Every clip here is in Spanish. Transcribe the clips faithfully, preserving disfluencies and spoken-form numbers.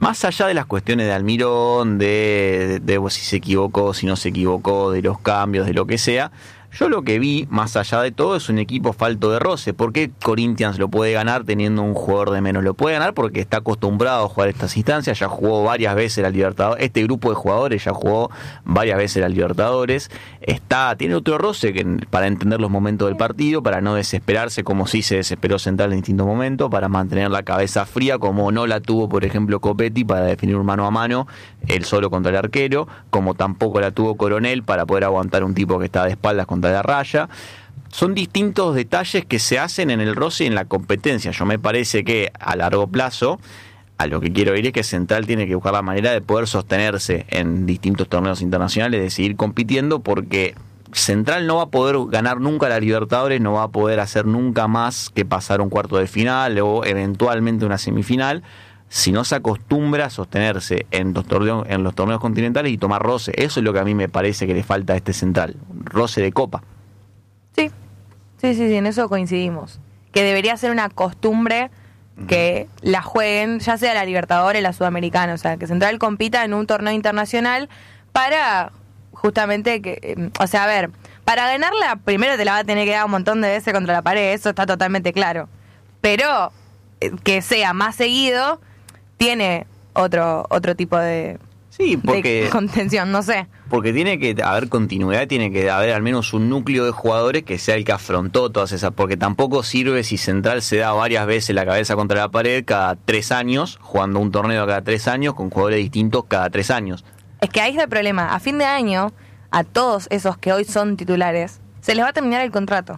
Más allá de las cuestiones de Almirón, de, de, de si se equivocó, si no se equivocó, de los cambios, de lo que sea, yo lo que vi, más allá de todo, es un equipo falto de roce. ¿Por qué Corinthians lo puede ganar teniendo un jugador de menos? Lo puede ganar porque está acostumbrado a jugar estas instancias, ya jugó varias veces la Libertadores, este grupo de jugadores ya jugó varias veces la Libertadores, está, tiene otro roce que, para entender los momentos del partido, para no desesperarse como sí se desesperó Central en distintos momentos, para mantener la cabeza fría como no la tuvo, por ejemplo, Copetti para definir un mano a mano, él solo contra el arquero, como tampoco la tuvo Coronel para poder aguantar un tipo que está de espaldas contra la raya. Son distintos detalles que se hacen en el roce y en la competencia. Yo me parece que a largo plazo, a lo que quiero ir es que Central tiene que buscar la manera de poder sostenerse en distintos torneos internacionales, de seguir compitiendo, porque Central no va a poder ganar nunca la Libertadores, no va a poder hacer nunca más que pasar un cuarto de final o eventualmente una semifinal, si no se acostumbra a sostenerse en los torneos, en los torneos continentales y tomar roce. Eso es lo que a mí me parece que le falta a este Central, roce de copa. Sí, sí, sí, sí, en eso coincidimos. Que debería ser una costumbre que uh-huh. la jueguen, ya sea la Libertadores, la Sudamericana, o sea, que Central compita en un torneo internacional para justamente que, o sea, a ver, para ganarla primero te la va a tener que dar un montón de veces contra la pared, eso está totalmente claro. Pero que sea más seguido tiene otro otro tipo de, sí, porque, de contención, no sé. Porque tiene que haber continuidad, tiene que haber al menos un núcleo de jugadores que sea el que afrontó todas esas, porque tampoco sirve si Central se da varias veces la cabeza contra la pared cada tres años, jugando un torneo cada tres años, con jugadores distintos cada tres años. Es que ahí está el problema. A fin de año, a todos esos que hoy son titulares, se les va a terminar el contrato.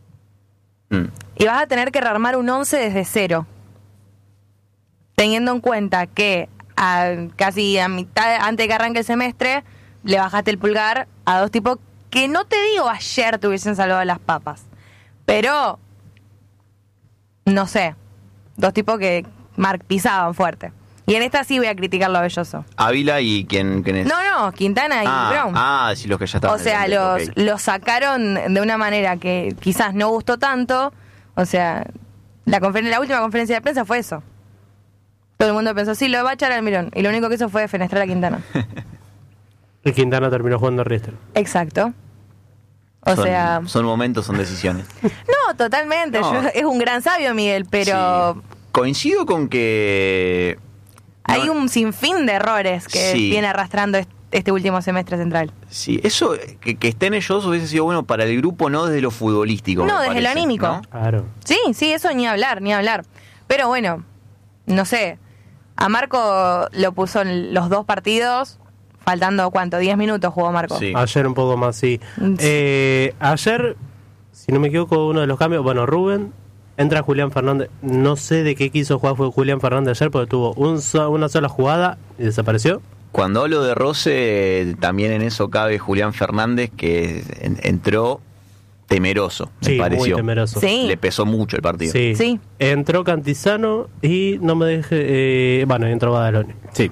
Mm. Y vas a tener que rearmar un once desde cero. Teniendo en cuenta que a, casi a mitad, antes de que arranque el semestre, le bajaste el pulgar a dos tipos que no te digo ayer te hubiesen salvado las papas, pero no sé, dos tipos que mar, pisaban fuerte. Y en esta sí voy a criticar lo Belloso. Ávila y quién, quién es. No, no, Quintana y ah, Brown. Ah, sí, los que ya estaban. O sea, los, okay. los sacaron de una manera que quizás no gustó tanto. O sea, la, confer- la última conferencia de prensa fue eso. Todo el mundo pensó, sí, lo va a echar Almirón. Y lo único que hizo fue defenestrar a Quintana. Y Quintana terminó jugando a Riestel. Exacto. O son, sea... Son momentos, son decisiones. No, totalmente. No. Yo, es un gran sabio, Miguel, pero... Sí. Coincido con que... Hay no. un sinfín de errores que sí. viene arrastrando este último semestre Central. Sí, eso, que, que estén ellos hubiese sido bueno para el grupo, no desde lo futbolístico. No, desde parece, lo anímico. ¿no? Claro. Sí, sí, eso ni hablar, ni hablar. Pero bueno, no sé... A Marco lo puso en los dos partidos, faltando, ¿cuánto? ¿diez minutos jugó Marco? Sí. Ayer un poco más, sí. sí. Eh, ayer, si no me equivoco, uno de los cambios, bueno, Rubén, entra Julián Fernández. No sé de qué quiso jugar fue Julián Fernández ayer, porque tuvo un so, una sola jugada y desapareció. Cuando hablo de roce, también en eso cabe Julián Fernández, que en, entró... temeroso, me sí, pareció. Muy temeroso. Sí. Le pesó mucho el partido. Sí. sí. Entró Cantizano y no me deje... Eh, bueno, entró Badaloni. Sí.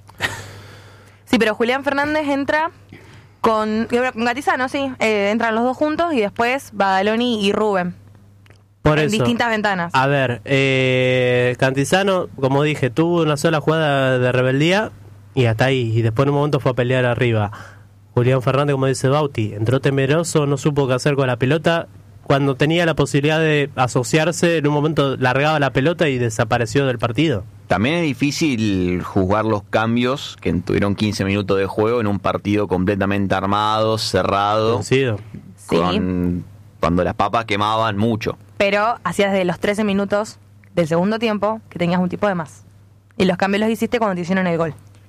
Sí, pero Julián Fernández entra con, con Cantizano, sí. Eh, entran los dos juntos y después Badaloni y Rubén. Por en eso, distintas ventanas. A ver, eh, Cantizano, como dije, tuvo una sola jugada de rebeldía y hasta ahí. Y después en un momento fue a pelear arriba. Julián Fernández, como dice Bauti, entró temeroso, no supo qué hacer con la pelota. Cuando tenía la posibilidad de asociarse, en un momento largaba la pelota y desapareció del partido. También es difícil juzgar los cambios que tuvieron quince minutos de juego en un partido completamente armado, cerrado. Vencido. Con, sí. Cuando las papas quemaban mucho. Pero hacías de los trece minutos del segundo tiempo que tenías un tipo de más. Y los cambios los hiciste cuando te hicieron el gol.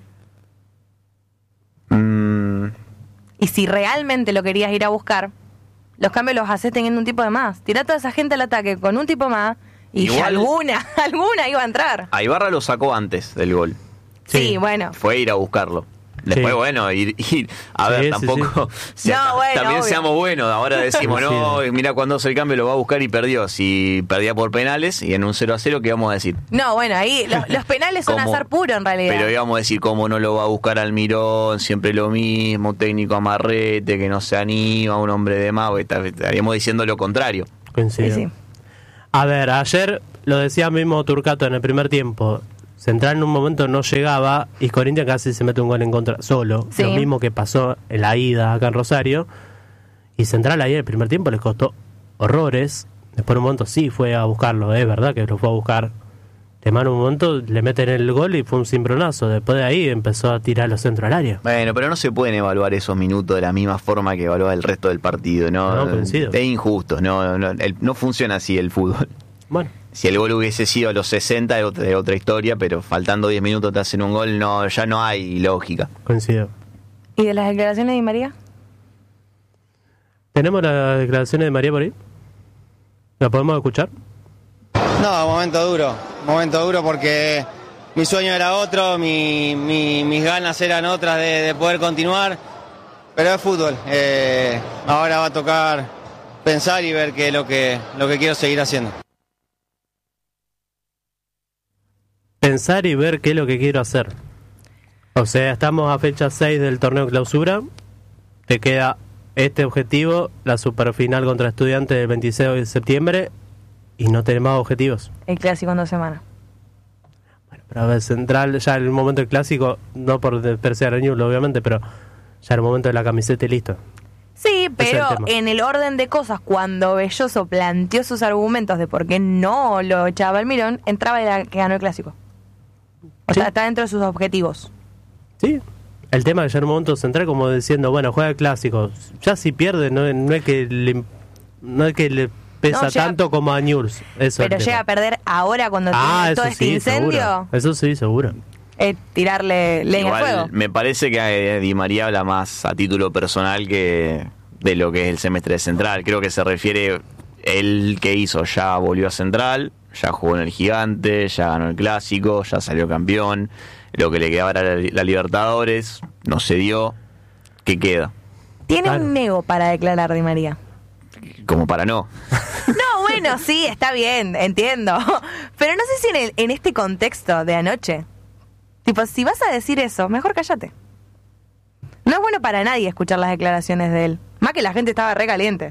Mm. Y si realmente lo querías ir a buscar, los cambios los haces teniendo un tipo de más. Tirá a toda esa gente al ataque con un tipo más y igual, alguna, alguna iba a entrar. A Ibarra lo sacó antes del gol. Sí, sí bueno. Fue ir a buscarlo. Después, sí. bueno, ir, ir a sí, ver, tampoco... Sí, sí. No, bueno, también obvio. seamos buenos. Ahora decimos, no, mira, cuando hace el cambio lo va a buscar y perdió. Si perdía por penales y en un cero a cero, ¿qué vamos a decir? No, bueno, ahí los, los penales son azar puro en realidad. Pero íbamos a decir, ¿cómo no lo va a buscar Almirón? Siempre lo mismo, técnico amarrete, que no se anima, un hombre de más. Estaríamos diciendo lo contrario. Coincido. Sí, sí. A ver, ayer lo decía mismo Turcato en el primer tiempo. Central en un momento no llegaba y Corinthians casi se mete un gol en contra solo. Sí. Lo mismo que pasó en la ida acá en Rosario. Y Central ahí en el primer tiempo les costó horrores. Después en un momento sí fue a buscarlo, es verdad que lo fue a buscar. De mano un momento le meten el gol y fue un cimbronazo. Después de ahí empezó a tirar los centros al área. Bueno, pero no se pueden evaluar esos minutos de la misma forma que evalúa el resto del partido, ¿no? No, coincido. Es injusto, no, no, el- no funciona así el fútbol. Bueno, Si el gol hubiese sido a los sesenta es otra, es otra historia, pero faltando diez minutos te hacen un gol, no, ya no hay lógica. coincido. ¿Y de las declaraciones de Di María? ¿Tenemos las declaraciones de María por ahí? ¿La podemos escuchar? No, momento duro, momento duro porque mi sueño era otro, mi, mi- mis ganas eran otras de, de poder continuar, pero es fútbol. Eh, ahora va a tocar pensar y ver qué es lo que, lo que quiero seguir haciendo. Pensar y ver qué es lo que quiero hacer. O sea, estamos a fecha seis del torneo clausura. Te queda este objetivo, la superfinal contra Estudiantes el veintiséis de septiembre, y no tenés más objetivos. El clásico en dos semanas. Pero a ver, Central, ya en el momento del clásico, no por despreciar a Newell's, obviamente, pero ya en el momento de la camiseta y listo. Sí, pero el tema. en el orden de cosas, cuando Belloso planteó sus argumentos de por qué no lo echaba Almirón, entraba y la- que ganó el clásico. O Sí. sea, está dentro de sus objetivos. Sí. El tema es que ya en un momento Central como diciendo, bueno, juega el clásico. Ya si pierde, no, no es que le, no es que le pesa No, llega- tanto como a Newell's. Eso es Pero el llega tema. a perder ahora cuando Ah, tiene eso todo este sí, incendio. seguro. Eso sí, seguro. Es tirarle leña al fuego. Igual me parece que eh, Di María habla más a título personal que de lo que es el semestre de Central. Creo que se refiere, él que hizo, ya volvió a Central, ya jugó en el Gigante, ya ganó el Clásico, ya salió campeón, lo que le quedaba era la, la Libertadores, no se dio, ¿qué queda? Tiene Claro. un ego para declarar Di María. Como para no. No, bueno, sí, está bien, entiendo. Pero no sé si en, el- en este contexto de anoche. Tipo, si vas a decir eso, mejor cállate. No es bueno para nadie escuchar las declaraciones de él. Más que la gente estaba re caliente.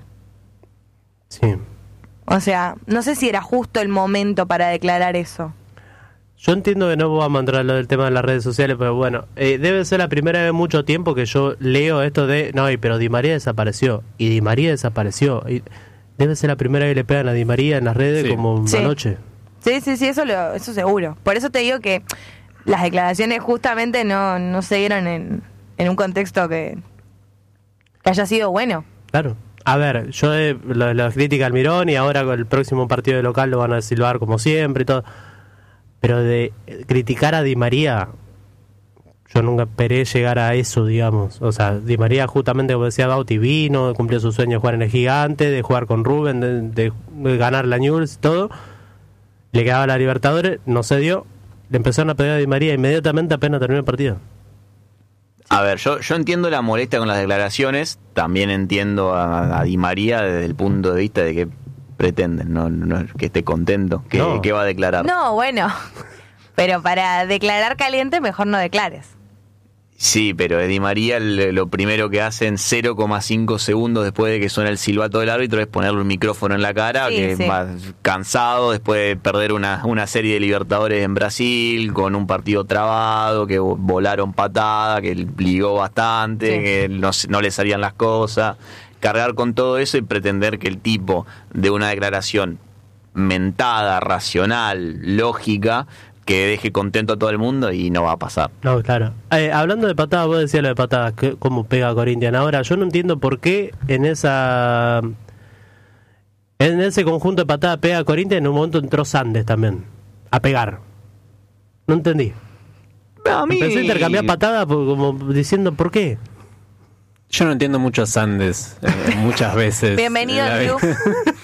Sí. O sea, no sé si era justo el momento para declarar eso. Yo entiendo que no vamos a mandar lo del tema de las redes sociales, pero bueno, eh, debe ser la primera vez en mucho tiempo que yo leo esto de, no, y pero Di María desapareció, y Di María desapareció. Y debe ser la primera vez que le pegan a Di María en las redes Sí. como Sí. anoche. Sí, sí, sí, eso, lo, eso seguro. Por eso te digo que las declaraciones justamente no, no se dieron en, en un contexto que, que haya sido bueno. Claro. A ver, yo eh, la, la crítica al Mirón y ahora con el próximo partido de local lo van a silbar como siempre y todo. Pero de eh, criticar a Di María, yo nunca esperé llegar a eso, digamos. O sea, Di María justamente, como decía Bauti, vino, cumplió su sueño de jugar en el Gigante, de jugar con Rubén, de, de- de ganar la Newell's y todo. Le quedaba la Libertadores, no se dio. Le empezaron a pegar a Di María inmediatamente apenas terminó el partido. A ver, yo, yo entiendo la molestia con las declaraciones, también entiendo a, a Di María desde el punto de vista de que pretenden, no, no que esté contento, que, No. que va a declarar. No, bueno. Pero para declarar caliente, mejor no declares. Sí, pero Di María le- lo primero que hace en cero coma cinco segundos después de que suena el silbato del árbitro es ponerle un micrófono en la cara, Sí, que sí. va cansado después de perder una, una serie de Libertadores en Brasil, con un partido trabado, que vo- volaron patada, que ligó bastante, Sí. que no, se- no le salían las cosas. Cargar con todo eso y pretender que el tipo de una declaración mentada, racional, lógica, que deje contento a todo el mundo y no va a pasar. No, claro. Eh, hablando de patadas, vos decías lo de patadas, que, cómo pega Corinthians. Ahora, yo no entiendo por qué en esa en ese conjunto de patadas pega Corinthians, en un momento entró Sandes también, a pegar. No entendí. A mí- Empezó a intercambiar patadas por- como diciendo, ¿por qué? Yo no entiendo mucho a Sandes, eh, muchas veces. Bienvenido La al vi- club.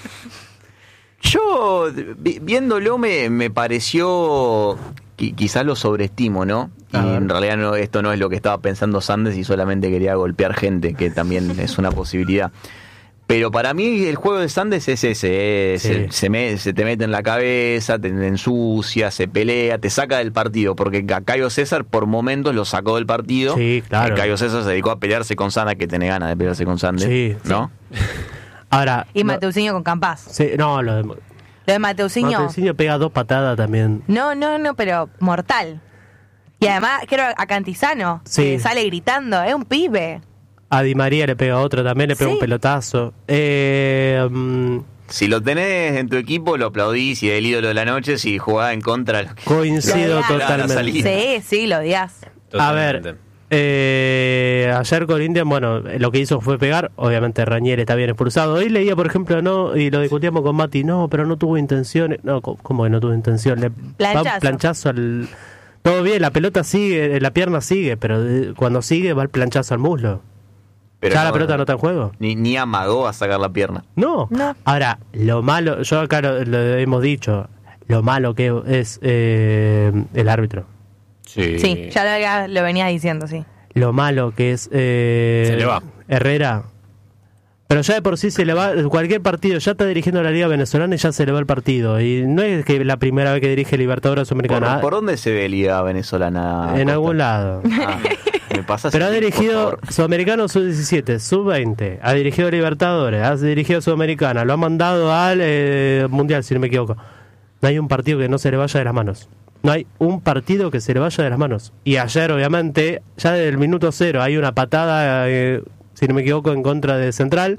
Yo, vi- viéndolo, me, me pareció, qui- quizás lo sobreestimo, ¿no? Y A ver. en realidad no, esto no es lo que estaba pensando Sandes y solamente quería golpear gente, que también es una posibilidad. Pero para mí el juego de Sandes es ese, es Sí. el- se, me- se te mete en la cabeza, te ensucia, se pelea, te saca del partido, porque a Cayo César por momentos lo sacó del partido. Sí, claro. Eh, Cayo César se dedicó a pelearse con Sandes, que tiene ganas de pelearse con Sandes, Sí, ¿no? Ahora... Y no, Mateusinho con Campas. sí, no, lo de- Lo Lo de Mateusinho. Mateusinho pega dos patadas también. No, no, no, pero mortal. Y además, creo a Cantizano, Sí. que sale gritando, es un pibe. A Di María le pega otro también, le pega Sí. un pelotazo. Eh, mm, Si lo tenés en tu equipo, lo aplaudís y es el ídolo de la noche. Si jugás en contra, lo que- coincido La- la totalmente. salida. Sí, sí, lo odias. A ver, eh, ayer Corinthians, bueno, lo que hizo fue pegar. Obviamente Rañel está bien expulsado. Hoy leía, por ejemplo, no, y lo discutíamos con Mati, no, pero no tuvo intención. No, co- ¿cómo que no tuvo intención? Le va Planchazo. un planchazo al. Todo bien, la pelota sigue, la pierna sigue, pero eh, cuando sigue va el planchazo al muslo. Pero ¿Ya no- la pelota no está en juego? Ni, ni amagó a sacar la pierna. No. No. Ahora, lo malo, yo acá lo, lo hemos dicho, lo malo que es eh, el árbitro. Sí. Sí, ya lo, había- lo venía diciendo, sí. Lo malo que es eh, Se le va. Herrera. Pero ya de por sí se le va, cualquier partido, ya está dirigiendo la Liga Venezolana y ya se le va el partido. Y no es que la primera vez que dirige Libertadores ¿Por, Sudamericana. por dónde se ve Liga Venezolana? En Costa? algún lado. Ah, me pasas Pero ha el link, por dirigido favor. Sudamericano sub diecisiete, sub veinte, ha dirigido Libertadores, ha dirigido Sudamericana, lo ha mandado al eh, Mundial, si no me equivoco. No hay un partido que no se le vaya de las manos. No hay un partido que se le vaya de las manos. Y ayer, obviamente, ya desde el minuto cero hay una patada, eh, si no me equivoco, en contra de Central,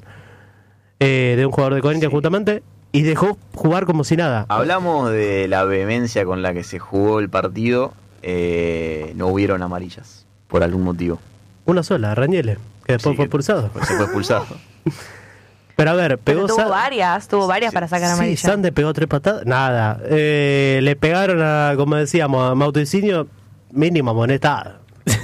eh, de un jugador de Corinthians Sí. justamente, y dejó jugar como si nada. Hablamos de la vehemencia con la que se jugó el partido. Eh, no hubieron amarillas, por algún motivo. Una sola, Rañele, que después Sí, fue que- expulsado. Se fue expulsado. Pero a ver, Pero pegó tuvo Sa- varias, tuvo varias sí, para sacar Sí, amarilla. Sande pegó tres patadas. Nada. Eh, le pegaron a, como decíamos, a Mauticinho, mínimo amonestada.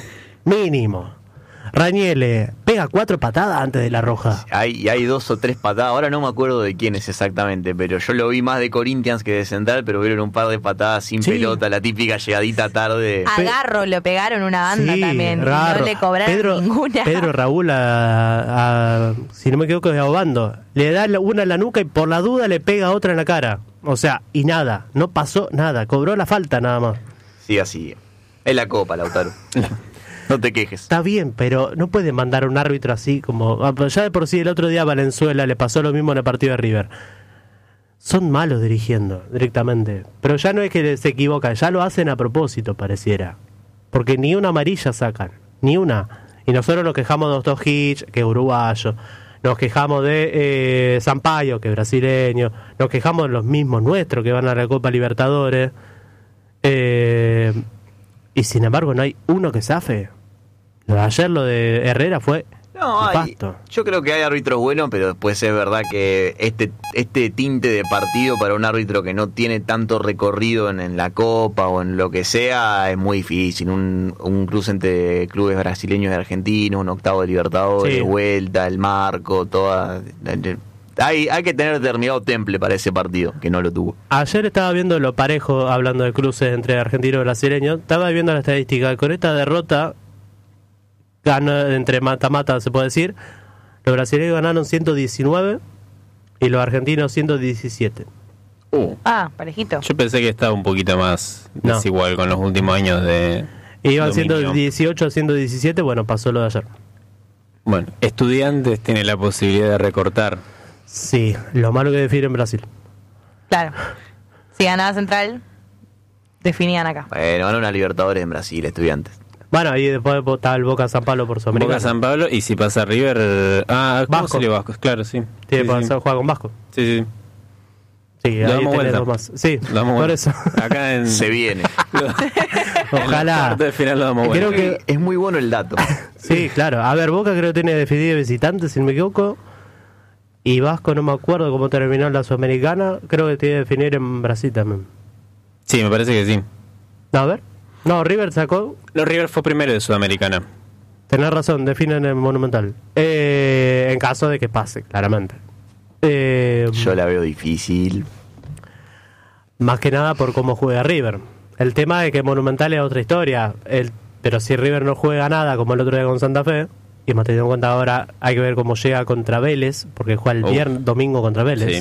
Mínimo. Rañele pega cuatro patadas antes de la roja. Hay, y hay dos o tres patadas, ahora no me acuerdo de quién es exactamente, pero yo lo vi más de Corinthians que de Central, pero vieron un par de patadas sin Sí. pelota, la típica llegadita tarde. A Garro lo pegaron una banda Sí, también. y raro. No le cobraron Pedro, ninguna. Pedro Raúl, a, a- si no me equivoco, es Obando. Le da la- una en la nuca y por la duda le pega otra en la cara. O sea, y nada. No pasó nada. Cobró la falta nada más. Sí, así. Es la copa, Lautaro. No te quejes. Está bien, pero no puede mandar a un árbitro así como... ah, ya de por sí el otro día a Valenzuela le pasó lo mismo en el partido de River. Son malos dirigiendo directamente. Pero ya no es que se equivocan, ya lo hacen a propósito, pareciera. Porque ni una amarilla sacan, ni una. Y nosotros nos quejamos de Ostos Hitch, que es uruguayo. Nos quejamos de eh, Sampaio, que es brasileño. Nos quejamos de los mismos nuestros que van a la Copa Libertadores. Eh, y sin embargo no hay uno que zafe. Lo de ayer, lo de Herrera fue No, hay, nefasto. yo creo que hay árbitros buenos, pero después es verdad que este este tinte de partido para un árbitro que no tiene tanto recorrido en, en la Copa o en lo que sea es muy difícil. Un, un cruce entre clubes brasileños y argentinos, un octavo de Libertadores, Sí. vuelta, el marco, toda... Hay, hay que tener determinado temple para ese partido, que no lo tuvo. Ayer estaba viendo lo parejo, hablando de cruces entre argentinos y brasileños. Estaba viendo la estadística. Con esta derrota, ganó entre mata-mata, se puede decir. Los brasileños ganaron ciento diecinueve y los argentinos ciento diecisiete. Uh, Ah, parejito. yo pensé que estaba un poquito más No. desigual con los últimos años de. Y iban dominio. ciento dieciocho a ciento diecisiete. Bueno, pasó lo de ayer. Bueno, Estudiantes tiene la posibilidad de recortar. Sí, lo malo que define en Brasil. Claro. Si ganaba Central, definían acá. Bueno, ganó una Libertadores en Brasil, Estudiantes. Bueno, y después estaba el Boca San Pablo por Sudamericana. Boca San Pablo y si pasa River. Ah, ¿cómo Vasco. salió Vasco? Claro, sí. Tiene sí, que sí. pasar, juega con Vasco. Sí, sí. Sí, Lo ahí damos tenés vuelta. dos más. Sí, Lo damos por vuelta. eso. Acá en. Se viene. Ojalá. De final lo damos Creo vuelta. que- Es muy bueno el dato. Sí, claro. A ver, Boca creo que tiene definido visitante, si no me equivoco. Y Vasco no me acuerdo cómo terminó en la Sudamericana. Creo que tiene que definir en Brasil también. Sí, me parece que sí. No, a ver. No, River sacó. No, River fue primero de Sudamericana. Tenés razón, definen en Monumental. Eh, en caso de que pase, claramente. Eh, Yo la veo difícil. Más que nada por cómo juega River. El tema de que Monumental es otra historia. El, pero si River no juega nada, como el otro día con Santa Fe, y hemos tenido en cuenta ahora, hay que ver cómo llega contra Vélez, porque juega el Uf. viernes, domingo contra Vélez. Sí.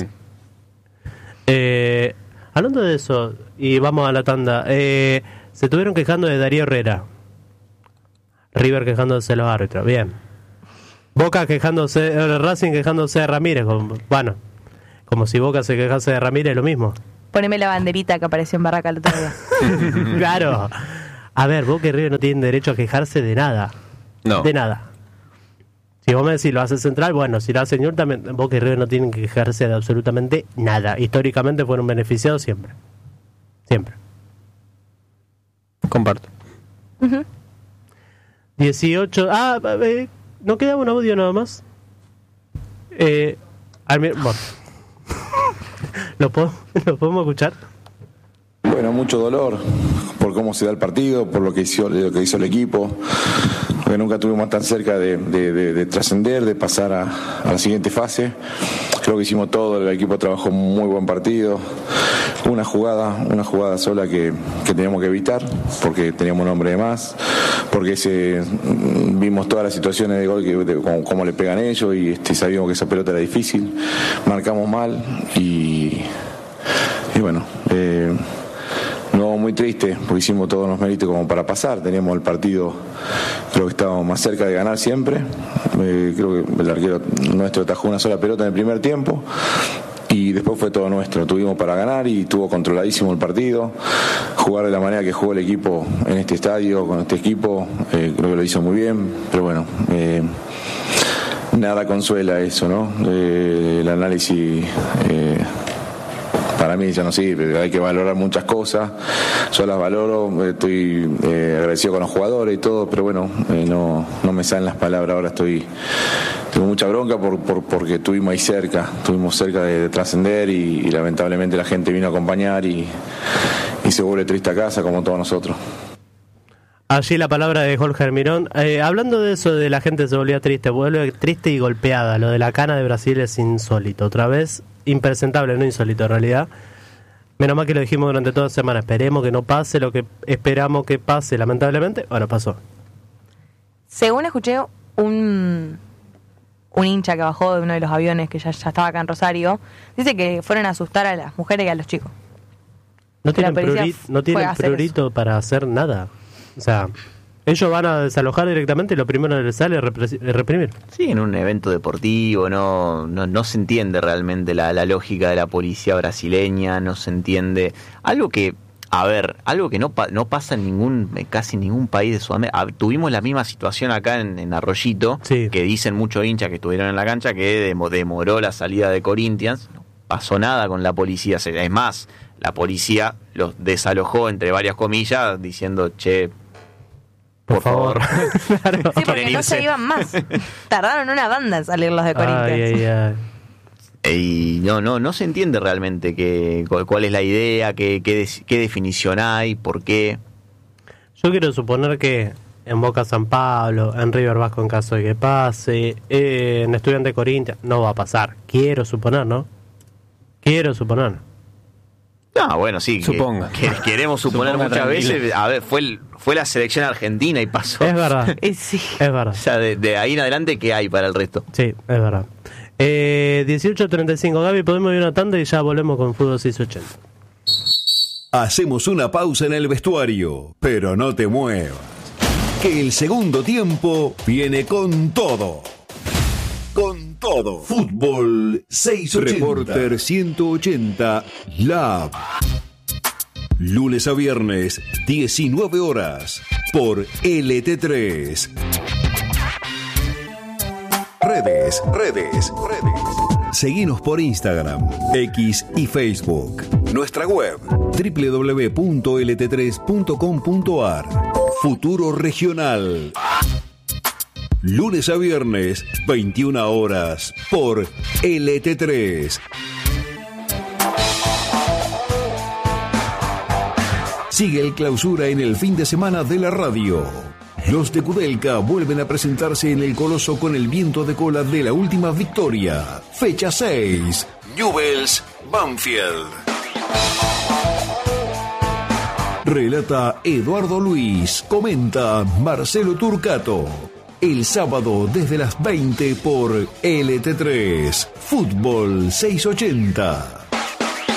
Eh, hablando de eso, y vamos a la tanda, eh, se estuvieron quejando de Darío Herrera. River quejándose de los árbitros, bien. Boca quejándose, eh, Racing quejándose de Ramírez, con- bueno. Como si Boca se quejase de Ramírez, lo mismo. Poneme la banderita que apareció en Barraca el otro día. Claro. A ver, Boca y River no tienen derecho a quejarse de nada. No. De nada. Si vos me decís lo hace Central, bueno, si lo hace Ñur, también Boca y River no tienen que quejarse de absolutamente nada. Históricamente fueron beneficiados siempre. Siempre. Comparto. Uh-huh. dieciocho. Ah, eh, ¿no queda un audio nada más? Eh, Almir, bueno. ¿Lo, puedo, ¿Lo podemos escuchar? Bueno, mucho dolor por cómo se da el partido, por lo que hizo, lo que hizo el equipo, porque nunca estuvimos tan cerca de, de, de, de trascender, de pasar a, a la siguiente fase. Creo que hicimos todo, el equipo trabajó un muy buen partido. Una jugada, una jugada sola que, que teníamos que evitar, porque teníamos un hombre de más, porque ese, vimos todas las situaciones de gol, que, de, cómo, cómo le pegan ellos, y este, sabíamos que esa pelota era difícil, marcamos mal, y, y bueno, eh, no, muy triste, porque hicimos todos los méritos como para pasar, teníamos el partido, creo que estábamos más cerca de ganar siempre, eh, creo que el arquero nuestro atajó una sola pelota en el primer tiempo, y después fue todo nuestro, tuvimos para ganar y estuvo controladísimo el partido, jugar de la manera que jugó el equipo en este estadio, con este equipo, eh, creo que lo hizo muy bien, pero bueno, eh, nada consuela eso, ¿no? Eh, el análisis... Eh, para mí ya no sirve, hay que valorar muchas cosas, yo las valoro, estoy eh, agradecido con los jugadores y todo, pero bueno, eh, no, no me salen las palabras, ahora estoy, tengo mucha bronca por, por, porque estuvimos ahí cerca, estuvimos cerca de, de trascender y, y lamentablemente la gente vino a acompañar y, y se vuelve triste a casa como todos nosotros. Allí la palabra de Jorge Almirón. Eh, hablando de eso, de la gente se volvía triste, vuelve triste y golpeada. Lo de la cana de Brasil es insólito. Otra vez, impresentable, no insólito en realidad. Menos mal que lo dijimos durante toda la semana. Esperemos que no pase lo que esperamos que pase, lamentablemente. Bueno, pasó. Según escuché, un, un hincha que bajó de uno de los aviones que ya, ya estaba acá en Rosario, dice que fueron a asustar a las mujeres y a los chicos. No Que la tienen, policía priori- no fue tienen a hacer priorito para hacer nada. O sea, ellos van a desalojar directamente y lo primero que les sale es repres- es reprimir. Sí, en un evento deportivo, no, no, no se entiende realmente la, la lógica de la policía brasileña, no se entiende. Algo que, a ver, algo que no, pa- no pasa en ningún, en casi ningún país de Sudamérica. Ah, tuvimos la misma situación acá en, en Arroyito, Sí. que dicen muchos hinchas que estuvieron en la cancha que demo- demoró la salida de Corinthians. No pasó nada con la policía. Es más, la policía los desalojó, entre varias comillas, diciendo, che, Por, Por favor. favor. Claro. Sí, porque Quieren no irse. se iban más. Tardaron una banda en salir los de Corinthians. Ay, ay, ay. Y no, no, no se entiende realmente que, cuál es la idea, qué, qué, des- qué definición hay, por qué. Yo quiero suponer que en Boca San Pablo, en River Vasco en caso de que pase, eh, en Estudiante Corinthians, no va a pasar. Quiero suponer, ¿no? Quiero suponer. Ah, bueno, sí. que- Suponga. que queremos suponer Suponga muchas tranquilo. veces. A ver, fue, el- fue la selección argentina y pasó. Es verdad, Y sí. es verdad. O sea, de, de ahí en adelante, ¿qué hay para el resto? Sí, es verdad. Eh, dieciocho treinta y cinco, Gaby, podemos ir a una tanda y ya volvemos con Fútbol seiscientos ochenta. Hacemos una pausa en el vestuario, pero no te muevas, que el segundo tiempo viene con todo. Con todo. Fútbol seiscientos ochenta. Reporter ciento ochenta Lab. Lunes a viernes, diecinueve horas, por L T tres. Redes, redes, redes. Seguinos por Instagram, X y Facebook. Nuestra web, doble u doble u doble u punto l t tres punto com punto a r. Futuro Regional. Lunes a viernes, veintiuna horas, por L T tres. Sigue el Clausura en el fin de semana de la radio. Los de Kudelka vuelven a presentarse en el Coloso con el viento de cola de la última victoria. Fecha seis. Newell's Banfield. Relata Eduardo Luis. Comenta Marcelo Turcato. El sábado desde las veinte por L T tres. Fútbol seiscientos ochenta.